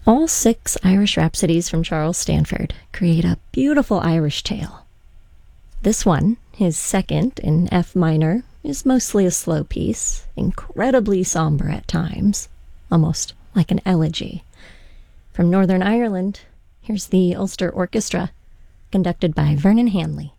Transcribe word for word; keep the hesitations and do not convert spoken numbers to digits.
All six Irish Rhapsodies from Charles Stanford create a beautiful Irish tale. This one, his second in F minor, is mostly a slow piece, incredibly somber at times, almost like an elegy. From Northern Ireland, here's the Ulster Orchestra, conducted by Vernon Hanley.